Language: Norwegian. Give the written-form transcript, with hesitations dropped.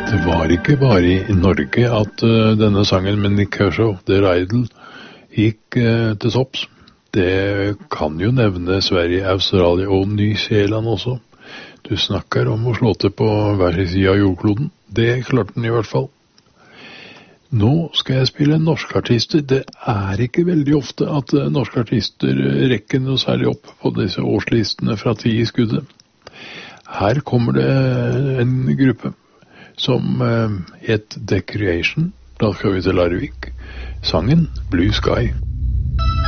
Det var ikke bare i Norge at denne sangen med Nick Kershaw, The Idol, gikk til topps. Det kan jo nevne Sverige, Australia og Ny Zeeland også. Du snakker om å slå til på hver sin side av jordkloden. Det klarte den i hvert fall. Nå skal jeg spille norske artister. Det er ikke veldig ofte at norske artister rekker noe særlig opp på disse årslistene fra 10 i skuddet. Her kommer det en gruppe som het The Creation. Da skal vi til Larvik. Sangen Blue Sky.